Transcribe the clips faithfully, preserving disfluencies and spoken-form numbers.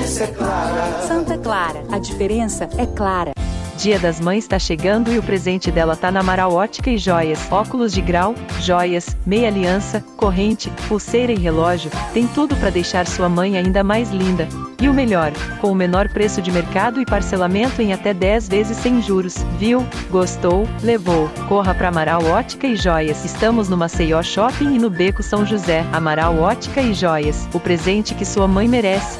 diferença é clara. Santa Clara, a diferença é clara. Dia das Mães tá chegando e o presente dela tá na Amaral Ótica e Joias. Óculos de grau, joias, meia aliança, corrente, pulseira e relógio. Tem tudo para deixar sua mãe ainda mais linda. E o melhor, com o menor preço de mercado e parcelamento em até dez vezes sem juros. Viu? Gostou? Levou. Corra pra Amaral Ótica e Joias. Estamos no Maceió Shopping e no Beco São José. Amaral Ótica e Joias. O presente que sua mãe merece.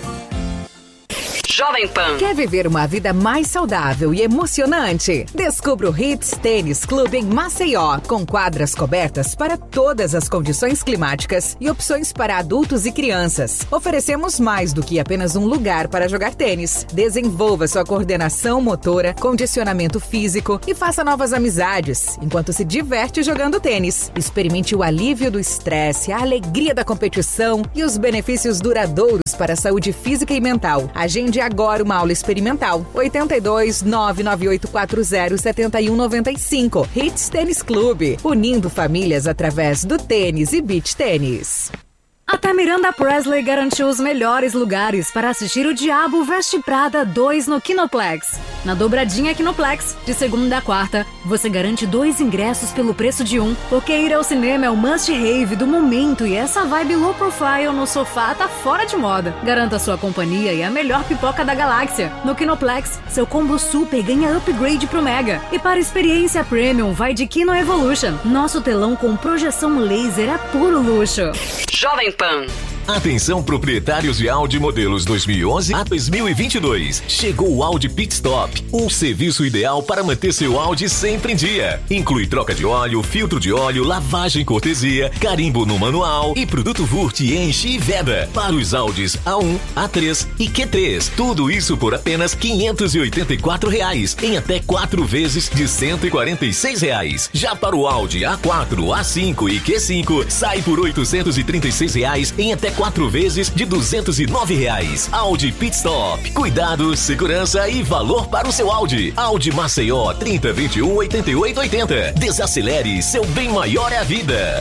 Jovem Pan. Quer viver uma vida mais saudável e emocionante? Descubra o Hits Tênis Clube em Maceió, com quadras cobertas para todas as condições climáticas e opções para adultos e crianças. Oferecemos mais do que apenas um lugar para jogar tênis. Desenvolva sua coordenação motora, condicionamento físico e faça novas amizades, enquanto se diverte jogando tênis. Experimente o alívio do estresse, a alegria da competição e os benefícios duradouros para a saúde física e mental. Agende agora uma aula experimental. oito dois, nove nove oito quatro zero, sete um nove cinco. Hits Tênis Clube, unindo famílias através do tênis e beach tênis. Até Miranda Presley garantiu os melhores lugares para assistir o Diabo Veste Prada dois no Kinoplex. Na dobradinha Kinoplex, de segunda a quarta, você garante dois ingressos pelo preço de um, porque ir ao cinema é o must-have do momento e essa vibe low profile no sofá tá fora de moda. Garanta sua companhia e a melhor pipoca da galáxia. No Kinoplex, seu combo super ganha upgrade pro Mega. E para experiência premium, vai de Kino Evolution. Nosso telão com projeção laser é puro luxo. Jovem Pan. Atenção proprietários de Audi modelos dois mil e onze a dois mil e vinte e dois. Chegou o Audi Pit Stop, um serviço ideal para manter seu Audi sempre em dia. Inclui troca de óleo, filtro de óleo, lavagem cortesia, carimbo no manual e produto Vurt, enche e veda. Para os Audis A um, A três e Q três. Tudo isso por apenas quinhentos e oitenta e quatro reais, em até quatro vezes de cento e quarenta e seis reais. Já para o Audi A quatro, A cinco e Q cinco, sai por oitocentos e trinta e seis reais, em até quatro vezes de duzentos e nove reais. Audi Pit Stop. Cuidado, segurança e valor para o seu Audi. Audi Maceió trinta, vinte e um, oitenta e oito, oitenta. Desacelere, seu bem maior é a vida.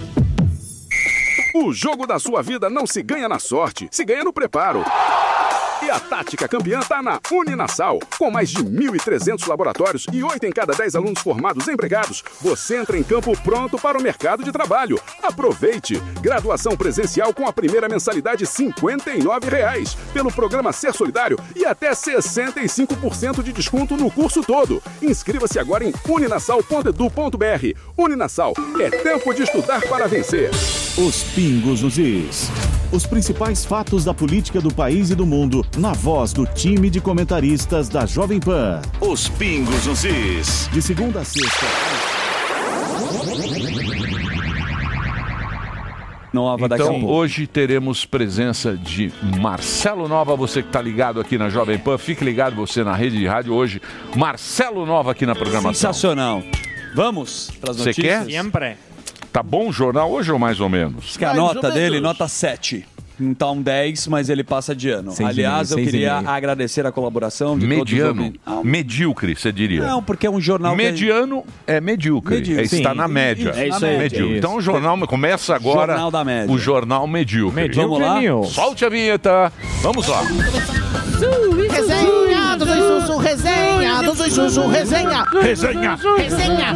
O jogo da sua vida não se ganha na sorte, se ganha no preparo. E a tática campeã tá na Uninasal. Com mais de mil e trezentos laboratórios e oito em cada dez alunos formados empregados, você entra em campo pronto para o mercado de trabalho. Aproveite! Graduação presencial com a primeira mensalidade cinquenta e nove reais pelo programa Ser Solidário e até sessenta e cinco por cento de desconto no curso todo. Inscreva-se agora em uninasal ponto edu ponto br. Uninasal, é tempo de estudar para vencer. Os pingos nos is. Os principais fatos da política do país e do mundo, na voz do time de comentaristas da Jovem Pan. Os pingos nos is. De segunda a sexta. Nova daqui então, hoje teremos presença de Marcelo Nova, você que está ligado aqui na Jovem Pan. Fique ligado, você na rede de rádio hoje. Marcelo Nova aqui na programação. Sensacional. Vamos para as notícias? Você quer? Sempre. Tá bom o jornal hoje ou mais ou menos? Que a nota dele, nota sete. Não tá um dez, mas ele passa de ano. Seis Aliás, meio, eu queria meio. agradecer a colaboração de Mediano, todos os... medíocre, você diria. Não, porque é um jornal... Mediano que... é medíocre, medíocre. É, está Sim. na média. É isso aí. Medíocre. Isso. Então o jornal começa agora... Jornal da média. O jornal medíocre. Medíocre Vamos lá? News. Solte a vinheta. Vamos lá. Resenha do Zuzu, resenha do Zuzu, resenha. Resenha. Resenha.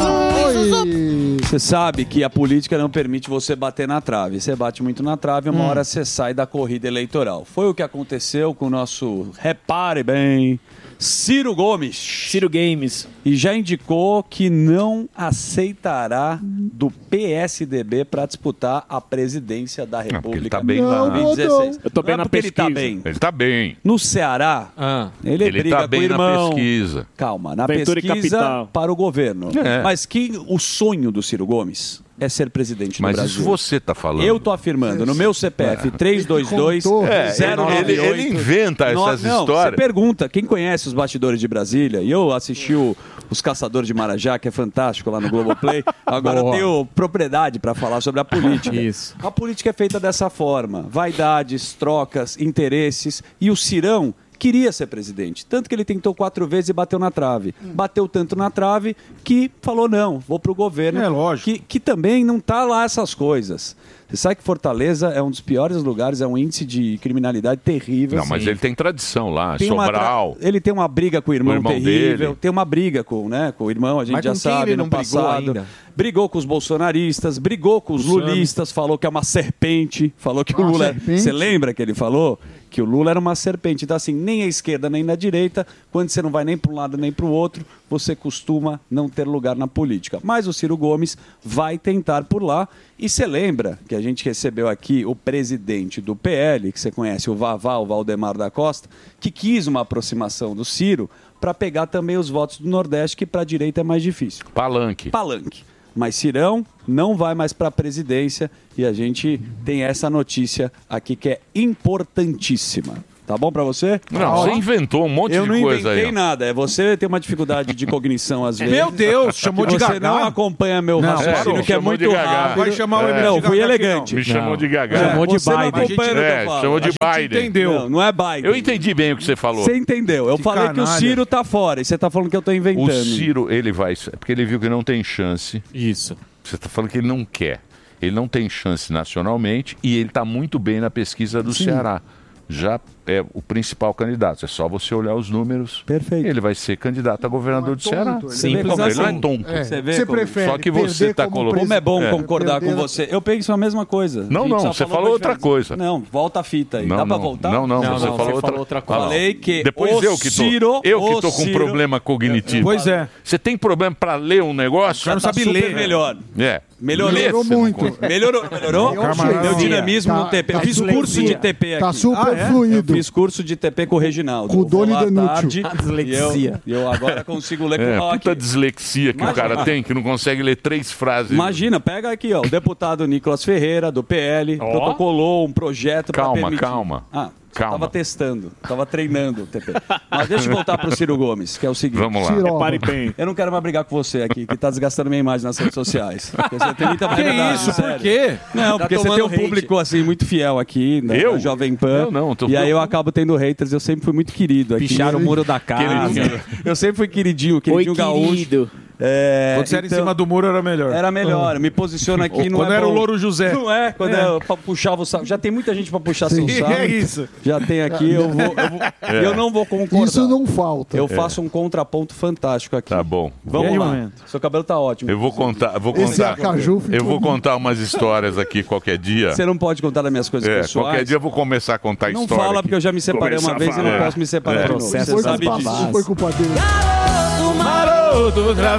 Você sabe que a política não permite você bater na trave. Você bate muito na trave, uma hum. hora você sai da corrida eleitoral. Foi o que aconteceu com o nosso, repare bem, Ciro Gomes. Ciro Games. E já indicou que não aceitará do P S D B para disputar a presidência da República. Ele tá bem lá. Eu tô bem não é na pesquisa. Ele tá bem. Ele tá bem. No Ceará, ah. ele, ele briga tá bem com o irmão. na pesquisa. Calma, na Ventura pesquisa para o governo. É. Mas que o sonho do Ciro Gomes é ser presidente do Mas Brasil. isso você tá falando. Eu tô afirmando, no meu C P F três dois dois, zero nove oito... Ele, ele inventa essas não, histórias. Você pergunta, quem conhece os bastidores de Brasília, e eu assisti o, os Caçadores de Marajá, que é fantástico lá no Globoplay, agora eu tenho propriedade para falar sobre a política. Isso. A política é feita dessa forma, vaidades, trocas, interesses, e o Cirão queria ser presidente, tanto que ele tentou quatro vezes e bateu na trave. Bateu tanto na trave que falou, não, vou pro governo. É lógico. Que, que também não tá lá essas coisas. Você sabe que Fortaleza é um dos piores lugares, é um índice de criminalidade terrível. Não, mas Sim. ele tem tradição lá, Tem uma Sobral. tra- Ele tem uma briga com o irmão, O irmão terrível, dele. tem uma briga com, né, com o irmão, a gente Mas já com quem sabe, ele no não brigou passado. ainda? Brigou com os bolsonaristas, brigou com os O Sami. lulistas, falou que é uma serpente, falou que o Uma Lula... serpente? Você lembra que ele falou? Que o Lula era uma serpente. Então, assim, nem à esquerda nem na direita, quando você não vai nem para um lado nem para o outro, você costuma não ter lugar na política. Mas o Ciro Gomes vai tentar por lá. E você lembra que a gente recebeu aqui o presidente do P L, que você conhece, o Vavá, o Valdemar da Costa, que quis uma aproximação do Ciro para pegar também os votos do Nordeste, que para a direita é mais difícil. Palanque. Palanque. Mas Cirão não vai mais para a presidência e a gente tem essa notícia aqui que é importantíssima. Tá bom para você? Não, você inventou um monte Eu de não coisa aí. inventei nada. É você ter uma dificuldade de cognição às vezes. Meu Deus, chamou que de Você Gagá. não acompanha meu Não, raciocínio, parou. que é Chamou muito de Gagá. rápido. Vai chamar o É. Emílio Não, de fui Gagá aqui, elegante. Me chamou de Gagá. É, Chamou de você não Biden. acompanha o que eu É, falo. chamou de A gente Biden. entendeu. Não, não é Biden. Eu entendi bem o que você falou. Você entendeu. Eu Que falei que o canalha. Ciro tá fora e você tá falando que eu tô inventando. O Ciro, ele vai... Porque ele viu que não tem chance. Isso. Você está falando que ele não quer. Ele não tem chance nacionalmente e ele está muito bem na pesquisa do Ceará. Já é o principal candidato. É só você olhar os números. Perfeito. Ele vai ser candidato a governador do Ceará. Simples Ele não é assim. tonto. É. Você vê Você como- prefere Só que você perder está como colocando... Como é bom É. concordar Perder- com você. Eu penso a mesma coisa. Não, A gente não, só você falou falou uma outra diferença. coisa. Não, volta a fita aí. Não, Dá pra não. voltar? Não, não, você, falou, outra... coisa. Falei que Depois o eu que tô, Ciro, eu que o tô com Ciro- problema cognitivo. Pois é. Você tem problema para ler um negócio? O cara não sabe Tá ler. super melhor. É. Melhorou Ler, você não muito. consegue. Melhorou? Melhorou? Camarada. Meu dinamismo Tá- no T P. tá Eu fiz super- curso de T P aqui. Tá super Ah, é? fluido. Eu fiz curso de T P com o Reginaldo. Com o Eu vou Doni lá à Denútil. tarde A dislexia. E eu, eu agora consigo ler com É, o puta dislexia que o Imagina. cara tem, que não consegue ler três frases. Imagina, pega aqui, ó, o deputado Nicolas Ferreira, do P L, protocolou um projeto para Calma, permitir... calma. Ah, Calma. tava testando, tava treinando o T P. Mas deixa eu voltar pro Ciro Gomes, que é o seguinte. Vamos lá. Ciroba. É pare bem. Eu não quero mais brigar com você aqui, que tá desgastando minha imagem nas redes sociais. Porque você tem muita Que variedade, isso? sério. Por quê? Não, Tá porque você tem um tomando hate. público assim muito fiel aqui, né, Eu? da Jovem Pan. Eu não, tô- E aí eu acabo tendo haters, eu sempre fui muito querido aqui. Picharam o muro da casa. Queridinho. Eu sempre fui queridinho, queridinho Oi, gaúcho. querido. É, Quando você era em então- cima do muro era melhor. Era melhor, eu me posiciono aqui, Ou não quando é era bom. o Louro José. Não é, quando É. é, pra puxava o saco. Já tem muita gente pra puxar Sim. seu saco. É isso. Já tem aqui, eu vou, eu, vou- É. eu não vou concordar. Isso não falta. Eu faço um contraponto fantástico aqui. Tá bom. Vamos E aí, lá. momento? Seu cabelo tá ótimo. Eu vou contar, eu vou Esse contar. acaju ficou Eu vou bom. contar umas histórias aqui qualquer dia. Você não pode contar das minhas coisas É, pessoais. qualquer dia eu vou começar a contar a Não história. fala, aqui. porque eu já me separei Começar uma a vez e falar. não posso me separar É. de novo. Não Você foi sabe culpa- disso. não foi culpa dele. Maroto outra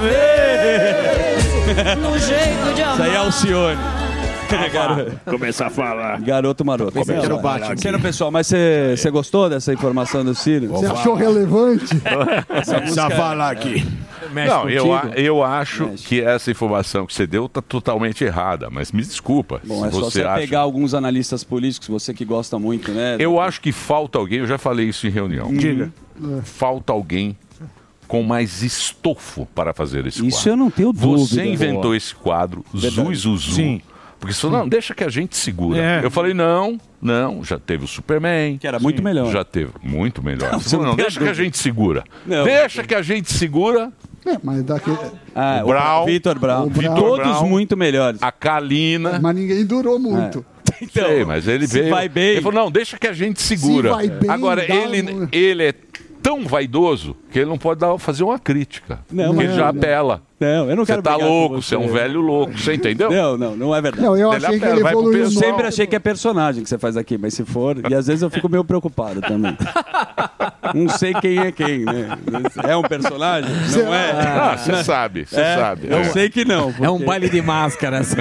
vez. No jeito de Isso aí é Alcione. Ah, Garoto, Começar a falar. garoto maroto. Pensei que era o Batman. Pequeno pessoal, mas você você gostou dessa informação do Ciro? Você achou relevante? Começar a falar aqui. Mexe Não, eu, a- contigo? eu acho Mexe. que essa informação que você deu tá totalmente errada, mas me desculpa. Bom, se é só você você acha... pegar alguns analistas políticos, você que gosta muito, né? Eu acho que falta alguém, eu já falei isso em reunião. Diga. Falta alguém com mais estofo para fazer esse Isso quadro. eu não tenho dúvida. Você inventou Boa. esse quadro, Verdade. Zui Zuzu. Sim. Porque você falou, não, deixa que a gente segura. É. Eu falei, não, não, já teve o Superman. Que era muito melhor. Já teve, muito melhor. Não, Você falou, não não, tem deixa que a dúvida. gente segura. Não. Deixa que a gente segura. É, mas daquele... Ah, O Brown. Vitor Brown. O Brown. Todos Brown. muito melhores. A Kalina. Mas ninguém durou muito. Então, Sei, mas ele se veio. vai bem- Ele falou, não, deixa que a gente segura. vai bem, Agora, dá ele, um- ele é tão vaidoso que ele não pode dar, fazer uma crítica. Não, porque mas- ele já apela. Não, eu não Você quero tá brigar com louco, você. você é um velho louco, você entendeu? Não, não, não é verdade. Não, eu Ele achei que apela, ele vai pro evoluiu. Eu pessoal. sempre achei que é personagem que você faz aqui, mas se for. E às vezes eu fico meio preocupado também. Não sei quem é quem, né? É um personagem? Não é? Ah, você sabe, você É, sabe. Eu É. sei que não. É um porque baile de máscaras.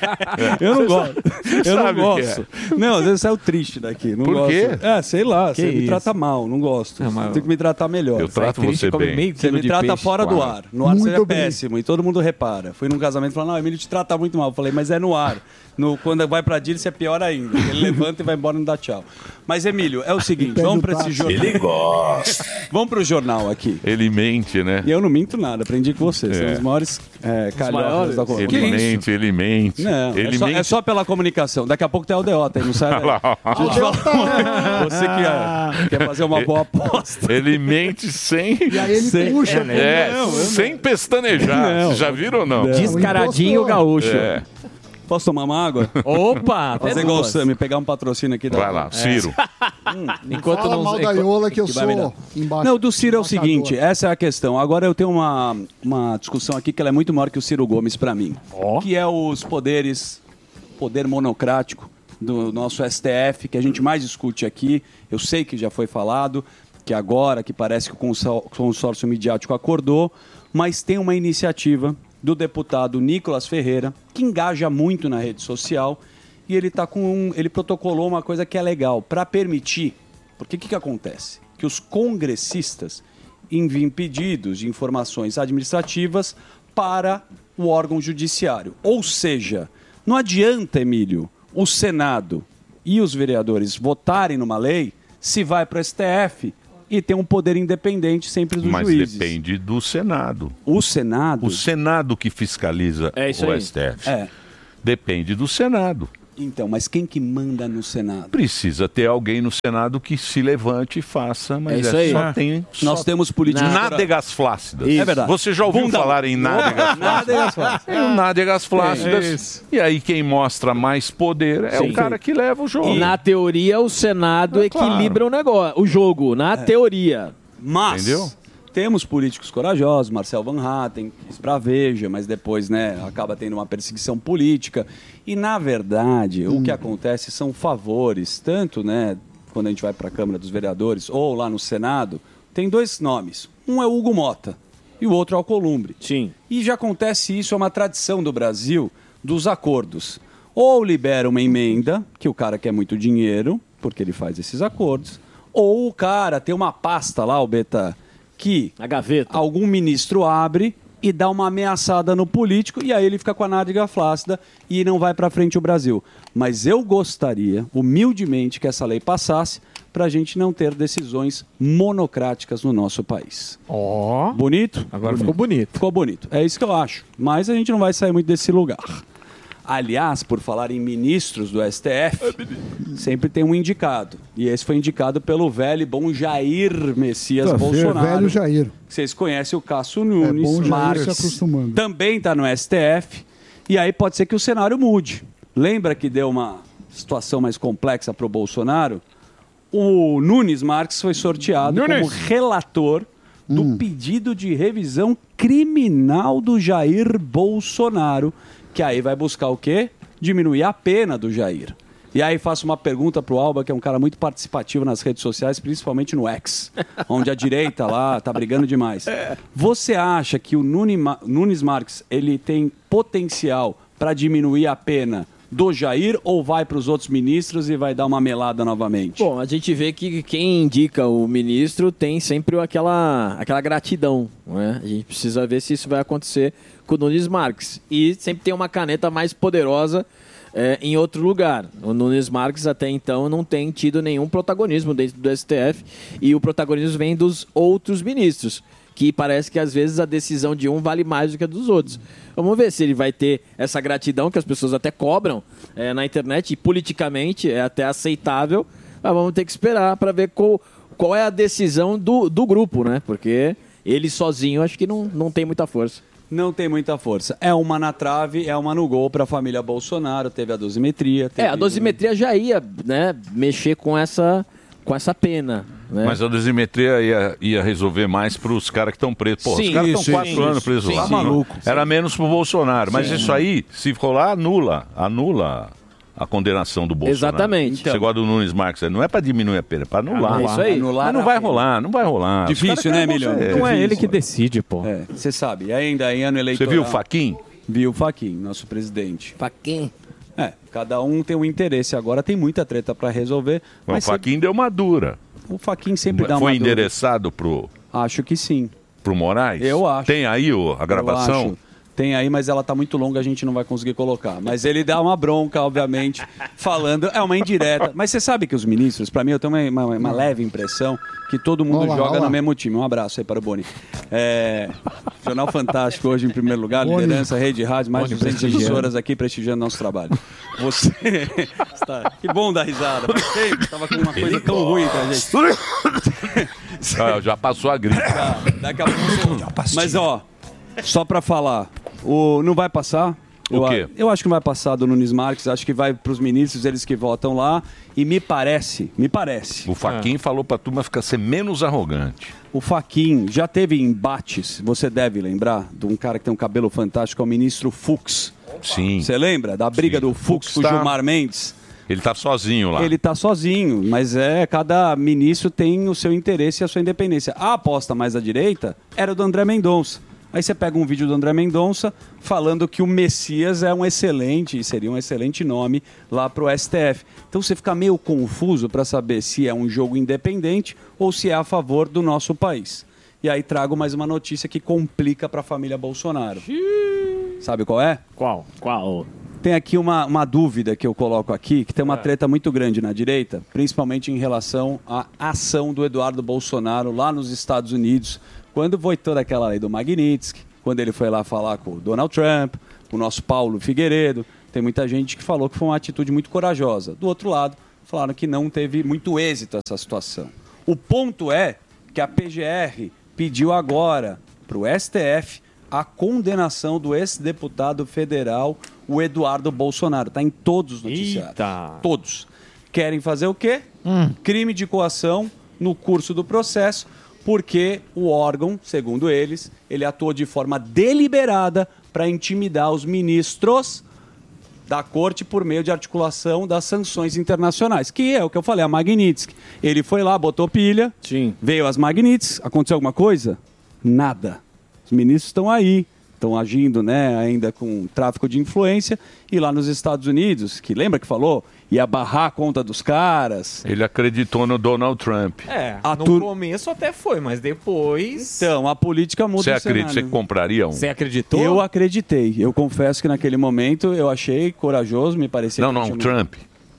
Eu não gosto. Eu não sabe o que gosto. Não, às vezes eu saio triste daqui. Não Por gosto. quê? É, sei lá. Você me isso? trata mal. Não gosto. É, mas- Você tem que me tratar melhor. Eu trato você bem. Você me trata fora do ar. No ar Muito você é bem. péssimo e todo mundo repara. Fui num casamento e falou, não, o Emílio te trata muito mal. Eu falei, mas é no ar. No, quando vai pra Dília, é pior ainda. Ele levanta e vai embora e não dá tchau. Mas, Emílio, é o seguinte, Pega vamos o pra esse táxi. jornal. Ele gosta. Vamos pro jornal aqui. Ele mente, né? E eu não minto nada, aprendi com você. São É. os maiores é, calhofas da Ele coluna. mente, ele mente. Não, ele é, só, mente. é só pela comunicação. Daqui a pouco tem aldeota aí, não sai daí. Olha lá. Deixa eu te falar. Você que é, quer fazer uma boa aposta. Ele mente sem. E aí ele Sem- puxa. É, Não, eu sem pestanejar. Não. Vocês já viram ou não? Descaradinho Impostor. gaúcho. É. Posso tomar uma água? Opa, fazer até igual o duas. Sam, pegar um patrocínio aqui. Da... Vai lá, Ciro. Hum, Enquanto Fala não... mal da Iola que eu vai me sou dar. embaixo. Não, do Ciro é o seguinte, essa é a questão. Agora eu tenho uma, uma discussão aqui que ela é muito maior que o Ciro Gomes pra mim. Oh. Que é os poderes, poder monocrático do nosso S T F, que a gente mais discute aqui. Eu sei que já foi falado, que agora que parece que o consor- consórcio midiático acordou, mas tem uma iniciativa do deputado Nicolas Ferreira, que engaja muito na rede social, e ele tá com um, ele protocolou uma coisa que é legal, para permitir, porque o que, que acontece? Que os congressistas enviem pedidos de informações administrativas para o órgão judiciário. Ou seja, não adianta, Emílio, o Senado e os vereadores votarem numa lei se vai para o S T F e tem um poder independente sempre dos Mas juízes. depende do Senado. O Senado? O Senado que fiscaliza É isso o aí. S T F. É. Depende do Senado. Então, mas quem que manda no Senado? Precisa ter alguém no Senado que se levante e faça, mas É isso é aí. só Ah. tem... Nós só- temos políticos- Nádegas flácidas. Isso. É verdade. Você já ouviu Bunda- falar em nádegas Nádegas flácidas? flácidas. Tem um nádegas flácidas. Isso. E aí quem mostra mais poder é Sim. o cara que leva o jogo. E na teoria, o Senado É claro. equilibra o negócio, o jogo, na teoria. Mas temos políticos corajosos, Marcel Van Hatten, esbraveja, mas depois, né, acaba tendo uma perseguição política. E, na verdade, o que acontece são favores, tanto, né, quando a gente vai para a Câmara dos Vereadores ou lá no Senado, tem dois nomes. Um é o Hugo Mota e o outro é o Alcolumbre. Sim. E já acontece isso, é uma tradição do Brasil, dos acordos. Ou libera uma emenda, que o cara quer muito dinheiro, porque ele faz esses acordos, ou o cara tem uma pasta lá, o Beta, que a gaveta. algum ministro abre e dá uma ameaçada no político e aí ele fica com a nádega flácida e não vai para frente o Brasil. Mas eu gostaria, humildemente, que essa lei passasse para a gente não ter decisões monocráticas no nosso país. Ó. Bonito? Agora ficou bonito. Ficou bonito. É isso que eu acho. Mas a gente não vai sair muito desse lugar. Aliás, por falar em ministros do S T F, sempre tem um indicado. E esse foi indicado pelo velho e bom Jair Messias Tá, Bolsonaro. velho Jair. Vocês conhecem o Cássio Nunes, bom Jair Marques, se acostumando. também está no S T F. E aí pode ser que o cenário mude. Lembra que deu uma situação mais complexa para o Bolsonaro? O Nunes Marques foi sorteado Nunes. como relator do pedido de revisão criminal do Jair Bolsonaro, que aí vai buscar o quê? Diminuir a pena do Jair. E aí faço uma pergunta pro Alba, que é um cara muito participativo nas redes sociais, principalmente no X, onde a direita lá tá brigando demais. Você acha que o Nunes Ma- Nunes Marques ele tem potencial para diminuir a pena do Jair ou vai para os outros ministros e vai dar uma melada novamente? Bom, a gente vê que quem indica o ministro tem sempre aquela, aquela gratidão, né? A gente precisa ver se isso vai acontecer com o Nunes Marques. E sempre tem uma caneta mais poderosa é, em outro lugar. O Nunes Marques até então não tem tido nenhum protagonismo dentro do S T F e o protagonismo vem dos outros ministros, que parece que às vezes a decisão de um vale mais do que a dos outros. Vamos ver se ele vai ter essa gratidão que as pessoas até cobram é, na internet e politicamente é até aceitável, mas vamos ter que esperar para ver qual, qual é a decisão do, do grupo, né? Porque ele sozinho acho que não, não tem muita força. Não tem muita força. É uma na trave, é uma no gol para a família Bolsonaro, teve a dosimetria. Teve... É, a dosimetria já ia, né, mexer com essa, com essa pena. Né? Mas a dosimetria ia, ia resolver mais para os caras que estão presos. Pô, Sim, os caras isso, estão quatro isso, anos isso. presos Sim, lá. sim. Maluco. Era menos para o Bolsonaro. Mas Sim. isso aí, se for lá, anula. Anula a condenação do Bolsonaro. Exatamente. Você gosta do Nunes Marques, não é para diminuir a pena, é para anular. É isso aí. Anular Mas não a vai pena. rolar, não vai rolar. Os Difícil, caras né, querem Emílio? você. Não é ele que decide, pô. É, você sabe, ainda em ano eleitoral... Você viu o Fachin? Vi o Fachin, nosso presidente. Fachin? É, cada um tem um interesse. Agora tem muita treta para resolver. O Mas Fachin deu uma dura. O Fachin sempre dá uma Foi dura. endereçado pro... Acho que sim. Pro Moraes? Eu acho. Tem aí o, a gravação? Eu acho. Tem aí, mas ela tá muito longa, a gente não vai conseguir colocar. Mas ele dá uma bronca, obviamente, falando. É uma indireta. Mas você sabe que os ministros, para mim, eu tenho uma, uma- uma leve impressão que todo mundo Olá, joga olá. no mesmo time. Um abraço aí para o Boni. É, Jornal Fantástico hoje em primeiro lugar, Boni. liderança, rede rádio, mais de Boni duzentas prestigiando. emissoras aqui prestigiando nosso trabalho. Você. Está- Que bom dar risada. Porque tava com uma coisa tão ruim pra gente. Ah, já passou a gripe. Daqui a pouco. Mas ó, só pra falar, o, não vai passar. Eu, O quê? a- eu acho que não vai passar do Nunes Marques, acho que vai para os ministros, eles que votam lá. E me parece, me parece. O Fachin falou pra turma ficar ser menos arrogante. O Fachin já teve embates, você deve lembrar, de um cara que tem um cabelo fantástico, é o ministro Fux. Sim. Você lembra da briga Sim. do Fux, Fux com o tá- Gilmar Mendes? Ele tá sozinho lá. Ele tá sozinho, mas é, cada ministro tem o seu interesse e a sua independência. A aposta mais à direita era do André Mendonça. Aí você pega um vídeo do André Mendonça falando que o Messias é um excelente, seria um excelente nome lá pro S T F. Então você fica meio confuso para saber se é um jogo independente ou se é a favor do nosso país. E aí trago mais uma notícia que complica para a família Bolsonaro. Sabe qual é? Qual? Qual? Tem aqui uma, uma dúvida que eu coloco aqui, que tem uma treta muito grande na direita, principalmente em relação à ação do Eduardo Bolsonaro lá nos Estados Unidos, quando foi toda aquela lei do Magnitsky, quando ele foi lá falar com o Donald Trump, com o nosso Paulo Figueiredo. Tem muita gente que falou que foi uma atitude muito corajosa. Do outro lado, falaram que não teve muito êxito essa situação. O ponto é que a P G R pediu agora para o S T F a condenação do ex-deputado federal, o Eduardo Bolsonaro. Está em todos os noticiários. Eita. Todos. Querem fazer o quê? Crime de coação no curso do processo, porque o órgão, segundo eles, ele atuou de forma deliberada para intimidar os ministros da corte por meio de articulação das sanções internacionais, que é o que eu falei, a Magnitsky. Ele foi lá, botou pilha, Sim. veio as Magnitsky, aconteceu alguma coisa? Nada. Os ministros estão aí, estão agindo, né, ainda com tráfico de influência, e lá nos Estados Unidos, que lembra que falou, ia barrar a conta dos caras. Ele acreditou no Donald Trump. É, A no tur- começo até foi, mas depois... Então, a política muda Você o acredita? Você cenário. compraria um? Você acreditou? Eu acreditei. Eu confesso que naquele momento eu achei corajoso, me parecia... Não, que não, tinha- Trump.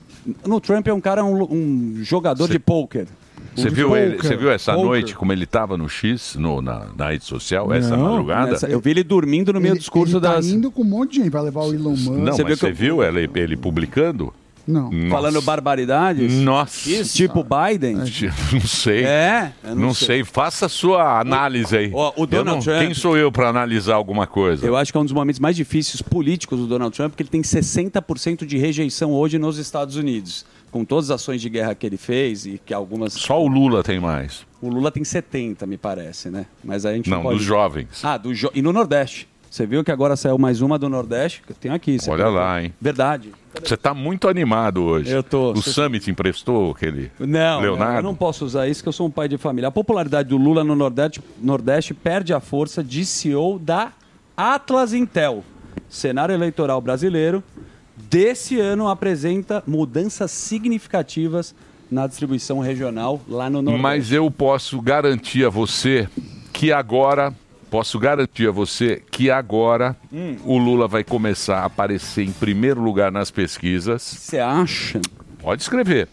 No Trump é um cara, um, um jogador de pôquer. Você Um viu, poker, ele, você viu essa poker. noite como ele estava no X, no, na, na rede social, essa Não, madrugada? nessa- eu vi ele dormindo no meio do discurso ele tá das... indo com um monte de gente, vai levar o Elon Musk. Não, Você mas viu que você eu- viu ele, ele publicando? Não. Nossa. Falando barbaridades? Nossa. Tipo Biden? Não sei. É? Eu Não, não sei. sei. Faça a sua análise aí. Ó, o Eu Donald não- Trump- Quem sou eu para analisar alguma coisa? Eu acho que é um dos momentos mais difíceis políticos do Donald Trump, porque ele tem sessenta por cento de rejeição hoje nos Estados Unidos. Com todas as ações de guerra que ele fez e que algumas... Só o Lula tem mais. O Lula tem setenta, me parece, né? Mas a gente Não, pode... dos jovens. Ah, do jo... e no Nordeste. Você viu que agora saiu mais uma do Nordeste? Que eu tenho aqui. você Olha quer lá, ver? hein? Verdade. Você tá muito animado hoje. Eu tô. O Você- Summit emprestou aquele Não, Leonardo? eu não posso usar isso, que eu sou um pai de família. A popularidade do Lula no Nordeste, Nordeste perde a força de C E O da Atlas Intel. Cenário eleitoral brasileiro desse ano apresenta mudanças significativas na distribuição regional lá no Nordeste. Mas eu posso garantir a você que agora, posso garantir a você que agora Hum. o Lula vai começar a aparecer em primeiro lugar nas pesquisas. Você acha? Pode escrever.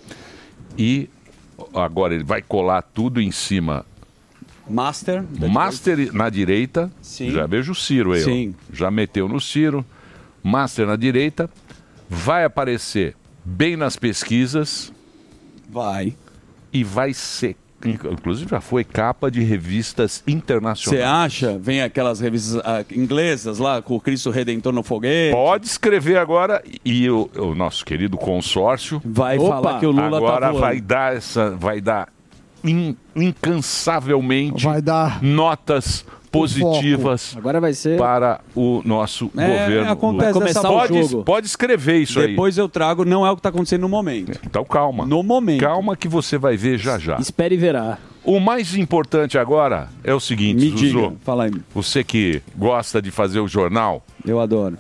E agora ele vai colar tudo em cima. Master. Master na direita. Sim. Já vejo o Ciro aí. ó. Sim. Já meteu no Ciro. Master na direita. Vai aparecer bem nas pesquisas. Vai. E vai ser. Inclusive já foi capa de revistas internacionais. Você acha? Vem aquelas revistas ah, inglesas lá com o Cristo Redentor no foguete. Pode escrever agora e o, o nosso querido consórcio vai falar que o Lula agora tá voando. vai dar essa, vai dar in- incansavelmente Vai dar notas positivas Agora vai ser para o nosso É, governo. acontece Lula. dessa pode, forma. pode escrever isso Depois eu trago, não é o que está acontecendo no momento. aí. Então calma. No momento. Calma que você vai ver já já. Espere e verá. O mais importante agora é o seguinte, Me Zuzu. diga, fala aí. Você que gosta de fazer o jornal, Eu adoro.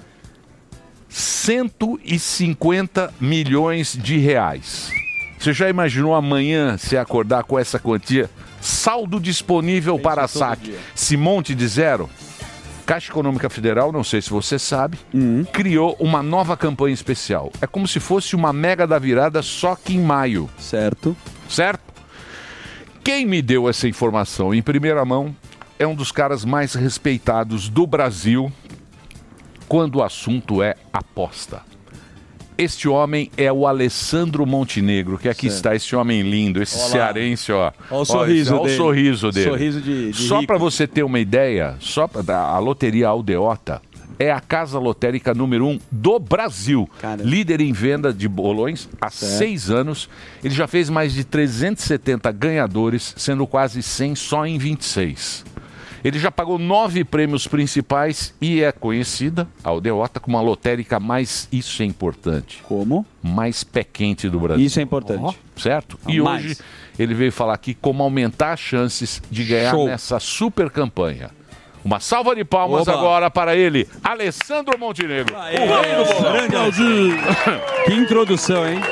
cento e cinquenta milhões de reais. Você já imaginou amanhã se acordar com essa quantia? Saldo disponível para saque. Se monte de zero. Caixa Econômica Federal, não sei se você sabe, Uhum. criou uma nova campanha especial. É como se fosse uma mega da virada, só que em maio. Certo. Certo? Quem me deu essa informação em primeira mão é um dos caras mais respeitados do Brasil quando o assunto é aposta. Este homem é o Alessandro Montenegro, que aqui Certo. está, esse homem lindo, esse Olha lá. cearense, ó. Olha o sorriso Olha o dele. sorriso dele. Sorriso de- de Só rico. para você ter uma ideia, só pra, a loteria Aldeota é a casa lotérica número um do Brasil. Líder em venda de bolões há Certo. seis anos. Ele já fez mais de trezentos e setenta ganhadores, sendo quase cem só em vinte e seis. Ele já pagou nove prêmios principais e é conhecida, a Aldeota, como a lotérica mais, isso é importante. Como? Mais pé quente do Brasil. Isso é importante. Certo? A E mais. hoje ele veio falar aqui como aumentar as chances de ganhar Show. nessa super campanha. Uma salva de palmas Oba. agora para ele, Alessandro Montenegro. O rei do bolão. Grande Aldinho. Que introdução, hein?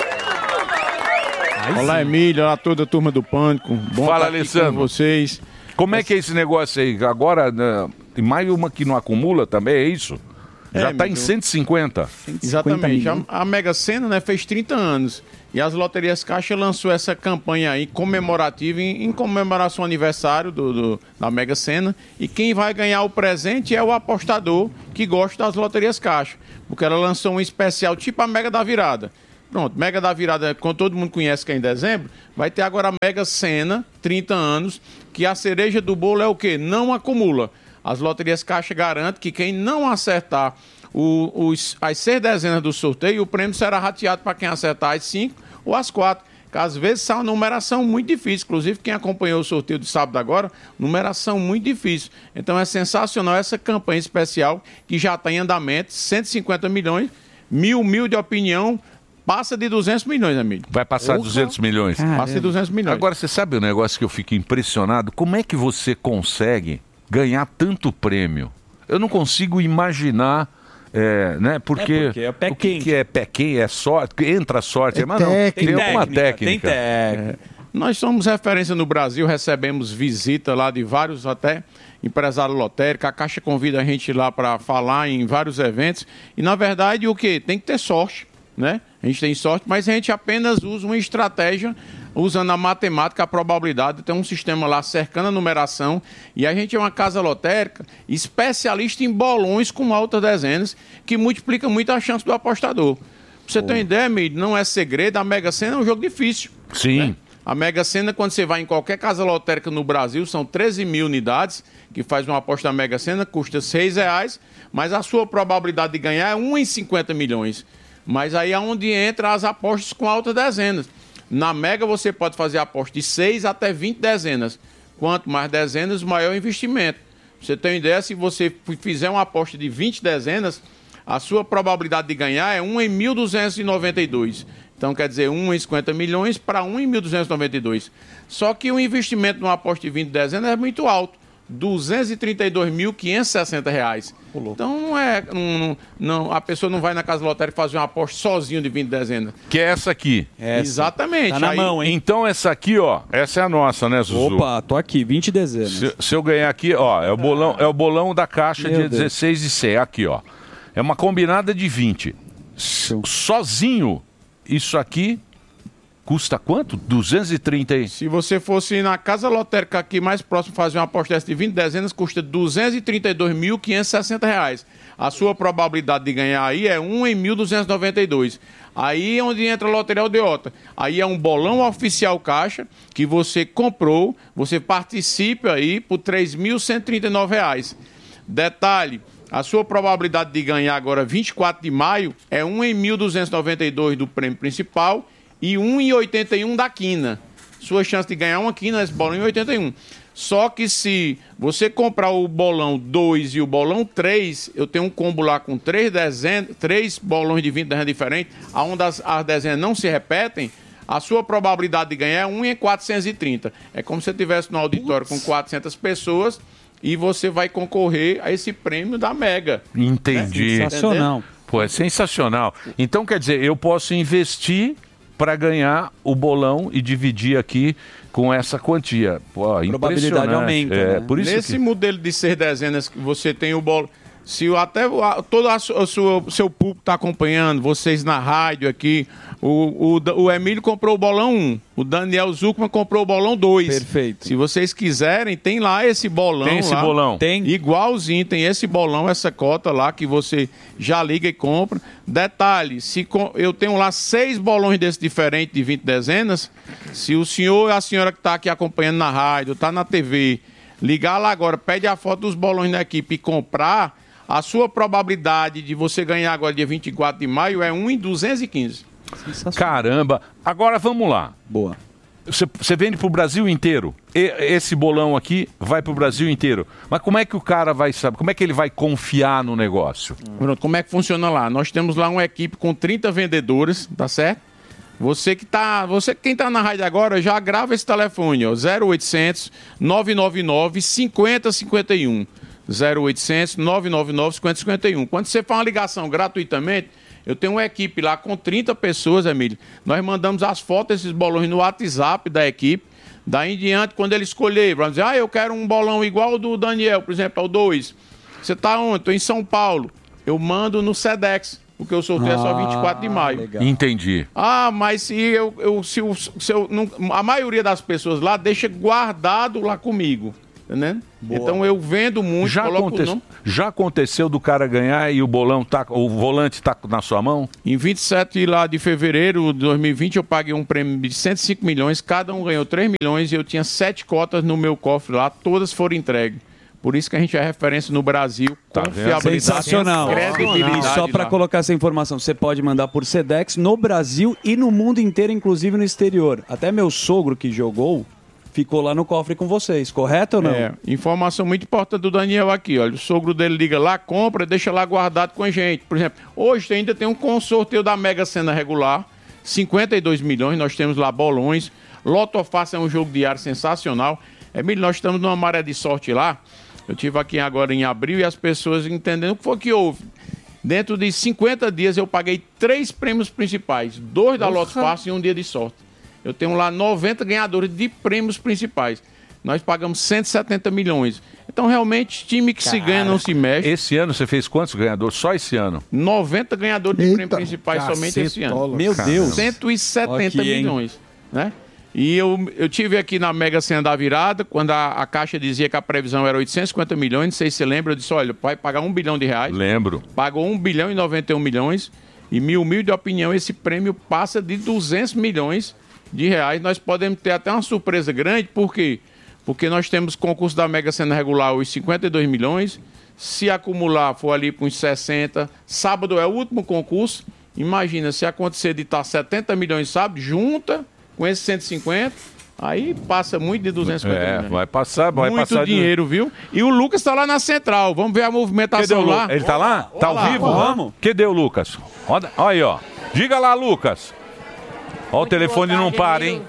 Olá, Emílio. Olá, toda a turma do Pânico. Bom Fala, estar aqui Alessandro. com vocês. Como é que é esse negócio aí? Agora, né, tem mais uma que não acumula também, é isso? É, Já está em amigo. cento e cinquenta. Exatamente. A, a Mega Sena, né, fez trinta anos. E as Loterias Caixa lançou essa campanha aí comemorativa em, em comemoração ao aniversário do, do- da Mega Sena. E quem vai ganhar o presente é o apostador que gosta das Loterias Caixa. Porque ela lançou um especial tipo a Mega da Virada. Pronto, Mega da Virada, como todo mundo conhece que é em dezembro, vai ter agora a Mega Sena, trinta anos, que a cereja do bolo é o quê? Não acumula. As Loterias Caixa garantem que quem não acertar o- os- as seis dezenas do sorteio, o prêmio será rateado para quem acertar as cinco ou as quatro. Que às vezes são uma numeração muito difícil. Inclusive, quem acompanhou o sorteio de sábado agora, numeração muito difícil. Então é sensacional essa campanha especial que já está em andamento, cento e cinquenta milhões, mil, mil de opinião, passa de duzentos milhões, amigo. Vai passar Porra. duzentos milhões. Passa de duzentos milhões. Agora, você sabe o negócio que eu fico impressionado? Como é que você consegue ganhar tanto prêmio? Eu não consigo imaginar, é, né? Porque, É porque é pé o que, que é pé quente? É sorte? Entra sorte? É mas não, tem técnica. alguma Tem técnica. técnica. É. Nós somos referência no Brasil, recebemos visita lá de vários até empresários lotéricos. A Caixa convida a gente lá para falar em vários eventos. E, na verdade, o que? Tem que ter sorte, né? A gente tem sorte, mas a gente apenas usa uma estratégia usando a matemática, a probabilidade. Tem um sistema lá cercando a numeração. E a gente é uma casa lotérica especialista em bolões com altas dezenas, que multiplica muito a chance do apostador. Pra você ter uma ideia, Emílio, não é segredo, a Mega Sena é um jogo difícil. Sim. A Mega Sena, quando você vai em qualquer casa lotérica no Brasil, são treze mil unidades, que faz uma aposta na Mega Sena, custa seis reais, mas a sua probabilidade de ganhar é um em cinquenta milhões. Mas aí é onde entra as apostas com altas dezenas. Na Mega você pode fazer aposta de seis até vinte dezenas. Quanto mais dezenas, maior o investimento. Pra você ter uma ideia, se você fizer uma aposta de vinte dezenas, a sua probabilidade de ganhar é um em mil duzentos e noventa e dois. Então, quer dizer, um em cinquenta milhões para um em mil duzentos e noventa e dois. Só que o investimento numa aposta de vinte dezenas é muito alto. duzentos e trinta e dois mil, quinhentos e sessenta reais. Então, não é... Não, não, a pessoa não vai na casa lotérica fazer uma aposta sozinho de vinte dezenas. Que é essa aqui. Exatamente. Tá na Aí- mão, hein? Então essa aqui, ó, essa é a nossa, né, Zuzu? Opa, tô aqui, vinte dezenas. Se, se eu ganhar aqui, ó, é o bolão, é o bolão da caixa Meu de Deus. dezesseis e cem, aqui, ó. É uma combinada de vinte. Sozinho, isso aqui custa quanto? duzentos e trinta aí. Se você fosse na casa lotérica aqui mais próximo fazer uma aposta dessa de vinte dezenas, custa duzentos e trinta e dois mil, quinhentos e sessenta reais. A sua probabilidade de ganhar aí é um em mil duzentos e noventa e dois. Aí é onde entra a Loteria Aldeota. Aí é um bolão oficial Caixa que você comprou, você participa aí por três mil cento e trinta e nove reais. Detalhe, a sua probabilidade de ganhar agora vinte e quatro de maio é um em mil duzentos e noventa e dois do prêmio principal e um em oitenta e um da quina. Sua chance de ganhar uma quina nesse bolão em oitenta e um. Só que se você comprar o bolão dois e o bolão três, eu tenho um combo lá com três, dezenas, três bolões de vinte dezenas diferentes, onde as, as dezenas não se repetem, a sua probabilidade de ganhar é um em quatrocentos e trinta. É como se você estivesse no auditório com quatrocentas pessoas e você vai concorrer a esse prêmio da Mega. Entendi. É sensacional. Pô, é sensacional. Então, quer dizer, eu posso investir para ganhar o bolão e dividir aqui com essa quantia. Pô, Probabilidade aumenta. É, por isso Nesse que... modelo de seis dezenas que você tem o bolo. Se o- até o- a- todo a su- a sua- o seu público está acompanhando, vocês na rádio aqui, o, o, Da- o Emílio comprou o bolão um, o Daniel Zucman comprou o bolão dois. Perfeito. Se vocês quiserem, tem lá esse bolão. Tem esse lá. bolão? Tem. Igualzinho, tem esse bolão, essa cota lá que você já liga e compra. Detalhe, se com- eu tenho lá seis bolões desses diferentes de vinte dezenas, se o senhor e a senhora que está aqui acompanhando na rádio, está na T V, ligar lá agora, pede a foto dos bolões da equipe e comprar, A sua probabilidade de você ganhar agora dia vinte e quatro de maio é um em duzentos e quinze. Caramba. Agora vamos lá. Boa. Você, você vende pro Brasil inteiro. E, esse bolão aqui vai pro Brasil inteiro. Mas como é que o cara vai saber? Como é que ele vai confiar no negócio? Pronto, como é que funciona lá? Nós temos lá uma equipe com trinta vendedores, tá certo? Você que tá, você quem tá na rádio agora, já grava esse telefone, ó, zero oitocentos, nove nove nove, cinco zero cinco um. zero oitocentos, nove nove nove, cinco zero cinco um. Quando você faz uma ligação gratuitamente, eu tenho uma equipe lá com trinta pessoas, Emílio. Nós mandamos as fotos desses bolões no WhatsApp da equipe. Daí em diante, quando ele escolher, vamos dizer, ah, eu quero um bolão igual ao do Daniel, por exemplo, ao dois. Você tá onde? Estou em São Paulo. Eu mando no Sedex, porque o sorteio ah, é só vinte e quatro de maio. Legal. Entendi. Ah, mas se eu, eu, se, eu, se eu não, a maioria das pessoas lá deixa guardado lá comigo. Entendendo? Então eu vendo muito, já, coloco aconte... o nome. já aconteceu do cara ganhar e o bolão tá, o volante tá na sua mão? Em vinte e sete lá de fevereiro de dois mil e vinte eu paguei um prêmio de cento e cinco milhões, cada um ganhou três milhões e eu tinha sete cotas no meu cofre lá, todas foram entregues. Por isso que a gente é referência no Brasil, tá confiabilidade, sensacional. credibilidade. E só para colocar essa informação, você pode mandar por Sedex no Brasil e no mundo inteiro, inclusive no exterior. Até meu sogro que jogou ficou lá no cofre com vocês, correto ou não? É, informação muito importante do Daniel aqui, olha, o sogro dele liga lá, compra, deixa lá guardado com a gente. Por exemplo, hoje ainda tem um consorteio da Mega Sena regular, cinquenta e dois milhões, nós temos lá bolões, Loto Fácil é um jogo diário sensacional. Emílio, nós estamos numa maré de sorte lá, eu estive aqui agora em abril e as pessoas entendendo o que foi que houve. Dentro de cinquenta dias eu paguei três prêmios principais, dois da Loto Fácil e um dia de sorte. Eu tenho lá noventa ganhadores de prêmios principais. Nós pagamos cento e setenta milhões. Então, realmente, time que Cara, se ganha não se mexe. Esse ano você fez quantos ganhadores? Só esse ano? noventa ganhadores de prêmios principais somente esse ano. Meu Deus. cento e setenta aqui, milhões. Né? E eu, eu tive aqui na Mega Sena da virada, quando a, a Caixa dizia que a previsão era oitocentos e cinquenta milhões, não sei se você lembra, eu disse, olha, vai pagar um bilhão de reais. Lembro. Pagou um bilhão e noventa e um milhões. E mil mil de opinião, esse prêmio passa de duzentos milhões de reais. Nós podemos ter até uma surpresa grande, por quê? Porque nós temos concurso da Mega Sena regular os cinquenta e dois milhões, se acumular for ali para uns sessenta, sábado é o último concurso, imagina, se acontecer de estar setenta milhões sábado, junta com esses cento e cinquenta, aí passa muito de duzentos e cinquenta é, milhões. vai passar, vai muito passar dinheiro, de... viu? E o Lucas está lá na central, vamos ver a movimentação lá. Ele tá lá? Tá ao lá, vivo? vamos. Cadê o Lucas? Olha aí, ó. Diga lá, Lucas. Ó, o telefone não para, hein?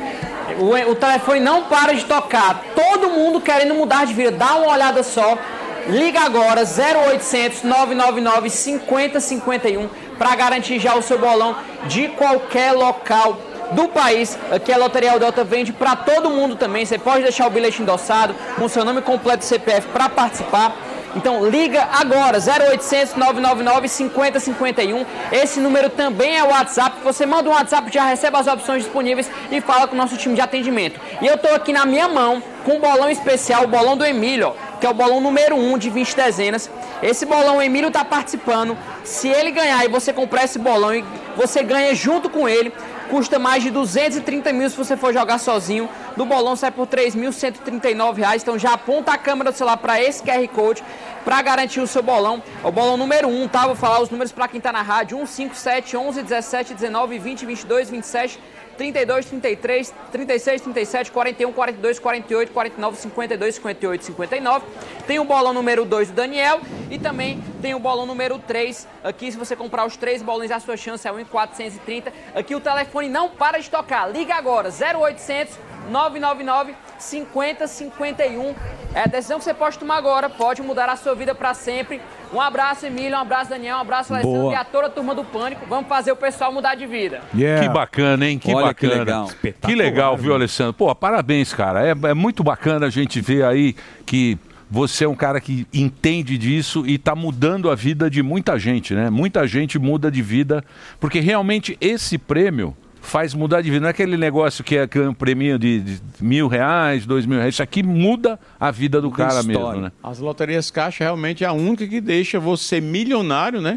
O, o telefone não para de tocar. Todo mundo querendo mudar de vida. Dá uma olhada só. Liga agora, zero oitocentos, nove nove nove, cinco zero cinco um, para garantir já o seu bolão de qualquer local do país. Aqui a Loteria Delta vende para todo mundo também. Você pode deixar o bilhete endossado com seu nome completo e C P F para participar. Então liga agora, zero oitocentos, nove nove nove, cinco zero cinco um. Esse número também é o WhatsApp. Você manda um WhatsApp, já recebe as opções disponíveis e fala com o nosso time de atendimento. E eu tô aqui na minha mão com um bolão especial, o bolão do Emílio, ó, que é o bolão número um de vinte dezenas. Esse bolão o Emílio tá participando. Se ele ganhar e você comprar esse bolão e você ganha junto com ele, custa mais de duzentos e trinta mil se você for jogar sozinho. Do bolão sai por três mil cento e trinta e nove reais. Então já aponta a câmera do celular para esse Q R Code para garantir o seu bolão. É o bolão número um, tá? Vou falar os números para quem tá na rádio. um, cinco, sete, onze, dezessete, dezenove, vinte, vinte e dois, vinte e sete, trinta e dois, trinta e três, trinta e seis, trinta e sete, quarenta e um, quarenta e dois, quarenta e oito, quarenta e nove, cinquenta e dois, cinquenta e oito, cinquenta e nove. Tem o bolão número dois do Daniel e também tem o bolão número três. Aqui, se você comprar os três bolões, a sua chance é um em quatrocentos e trinta. Aqui o telefone não para de tocar. Liga agora, zero oitocentos, nove nove nove, cinco zero cinco um. É a decisão que você pode tomar agora, pode mudar a sua vida para sempre. Um abraço, Emílio, um abraço, Daniel, um abraço, Alessandro. Boa. E a toda a turma do Pânico. Vamos fazer o pessoal mudar de vida. Yeah. Que bacana, hein? Que Olha bacana. que legal. Que legal, viu, Alessandro? Pô, parabéns, cara. É, é muito bacana a gente ver aí que você é um cara que entende disso e está mudando a vida de muita gente, né? Muita gente muda de vida, porque realmente esse prêmio faz mudar de vida. Não é aquele negócio que é, que é um prêmio de, de mil reais, dois mil reais. Isso aqui muda a vida do cara mesmo, né? As loterias Caixa realmente é a única que deixa você milionário, né?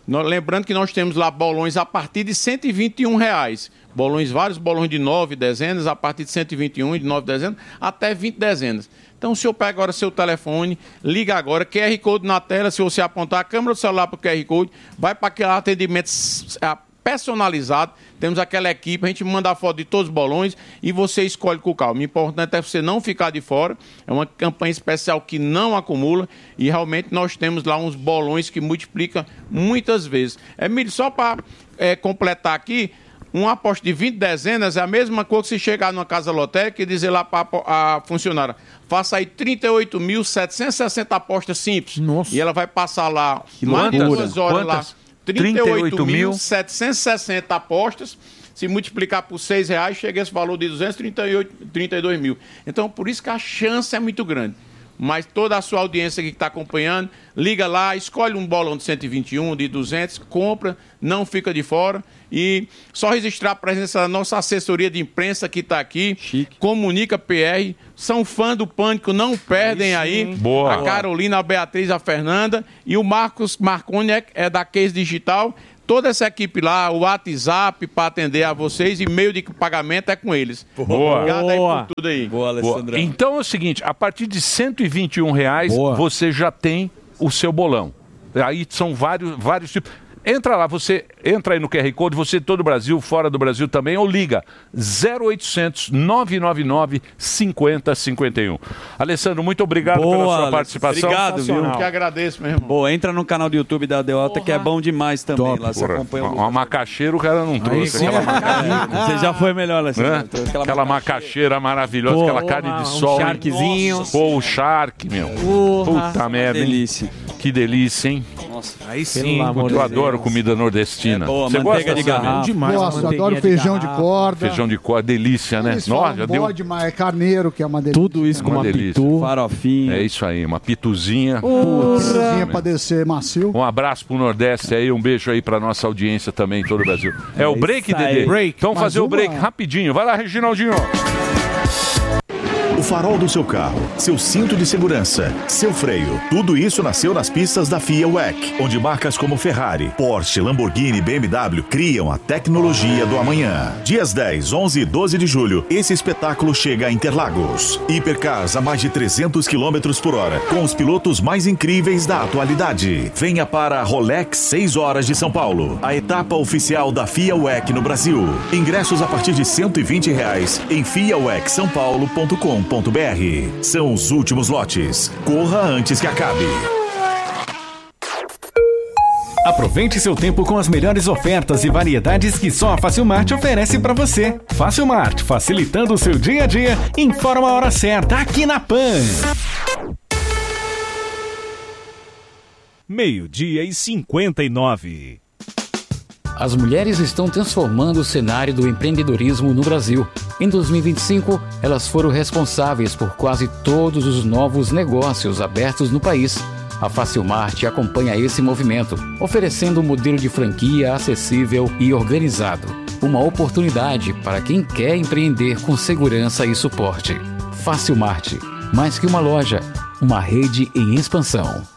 Nós- lembrando que nós temos lá bolões a partir de cento e vinte e um reais. Bolões, vários bolões de nove dezenas, a partir de cento e vinte e um, de nove dezenas, até vinte dezenas. Então, o senhor pega agora seu telefone, liga agora, Q R Code na tela, se você apontar a câmera do celular para o Q R Code, vai para aquele atendimento s- a- personalizado, temos aquela equipe, a gente manda a foto de todos os bolões e você escolhe com calma. O importante é você não ficar de fora, é uma campanha especial que não acumula e realmente nós temos lá uns bolões que multiplicam muitas vezes. Emílio, só para é, completar aqui, uma aposta de vinte dezenas é a mesma coisa que se chegar numa casa lotérica e dizer lá para a funcionária, faça aí trinta e oito mil setecentos e sessenta apostas simples. Nossa. E ela vai passar lá mais de loucura. duas horas Quantas? lá. trinta e oito mil setecentos e sessenta apostas. Se multiplicar por seis reais, chega esse valor de duzentos e trinta e dois mil. Então, por isso que a chance é muito grande. Mas toda a sua audiência que está acompanhando, liga lá, escolhe um bolão de cento e vinte e um, de duzentos, compra, não fica de fora. E só registrar a presença da nossa assessoria de imprensa que está aqui. Chique. Comunica P R, são fã do Pânico, não perdem aí. Boa. A Carolina, a Beatriz, a Fernanda. E o Marcos Marconi é- é da Case Digital. Toda essa equipe lá, o WhatsApp para atender a vocês e meio de pagamento é com eles. Boa. Obrigado aí por tudo aí. Boa, Boa. Então é o seguinte, a partir de cento e vinte e um reais, Boa. você já tem o seu bolão. Aí são vários, vários tipos. Entra lá, você entra aí no Q R Code, você todo o Brasil, fora do Brasil também, ou liga zero oitocentos, nove nove nove, cinquenta cinquenta e um. Alessandro, muito obrigado Boa, pela sua Alessandro. participação. Obrigado, viu? Eu que agradeço, meu irmão. Boa, entra no canal do YouTube da Aldeota, que é bom demais também. Lá você Porra, acompanha o uma macaxeira o cara não trouxe. sim. Aquela macaxeira. Você já foi melhor, Alessandro. Hã? Trouxe Aquela, aquela macaxeira maravilhosa, Pô, aquela porra, carne de um sol. hein? charquezinho. Nossa, Pô, o charque, meu. Porra. Puta merda. hein? delícia. Que delícia, hein? Nossa, aí sim. Pelo amor Eu de adoro Deus. comida nordestina. É boa, Você manteiga gosta de Samir? garrafa. Demais, Gosto, adoro feijão de corda. Feijão de corda, delícia, né? Eles Nossa, falam já deu bode, mas é carneiro, que é uma delícia. Tudo isso com uma pitu, farofinha. É isso aí, uma pituzinha. Pituzinha pra descer macio. Um abraço pro Nordeste aí, um beijo aí pra nossa audiência também em todo o Brasil. É, É o break, isso aí. Dedê? Break. Então Mais fazer o uma? break rapidinho. Vai lá, Reginaldinho. O farol do seu carro, seu cinto de segurança, seu freio, tudo isso nasceu nas pistas da FIA W E C, onde marcas como Ferrari, Porsche, Lamborghini e B M W criam a tecnologia do amanhã. Dias dez, onze e doze de julho, esse espetáculo chega a Interlagos. Hipercars a mais de trezentos quilômetros por hora, com os pilotos mais incríveis da atualidade. Venha para a Rolex seis horas de São Paulo, a etapa oficial da FIA W E C no Brasil. Ingressos a partir de cento e vinte reais em fia w e c são paulo ponto com ponto b r. São os últimos lotes. Corra antes que acabe. Aproveite seu tempo com as melhores ofertas e variedades que só a Facilmart oferece para você. Facilmart, facilitando o seu dia a dia. Informa a hora certa aqui na Pan. Meio-dia e cinquenta e nove. As mulheres estão transformando o cenário do empreendedorismo no Brasil. Em dois mil e vinte e cinco, elas foram responsáveis por quase todos os novos negócios abertos no país. A Facilmart acompanha esse movimento, oferecendo um modelo de franquia acessível e organizado. Uma oportunidade para quem quer empreender com segurança e suporte. Facilmart, mais que uma loja, uma rede em expansão.